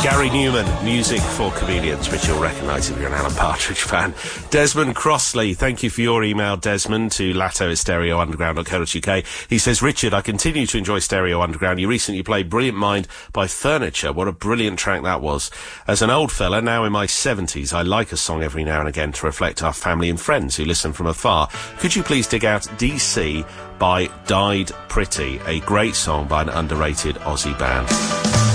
Gary Newman, music for comedians, which you'll recognise if you're an Alan Partridge fan. Desmond Crossley, thank you for your email, Desmond, to lato@stereounderground.co.uk. He says, Richard, I continue to enjoy Stereo Underground. You recently played Brilliant Mind by Furniture. What a brilliant track that was. As an old fella, now in my 70s, I like a song every now and again to reflect our family and friends who listen from afar. Could you please dig out DC by Died Pretty, a great song by an underrated Aussie band?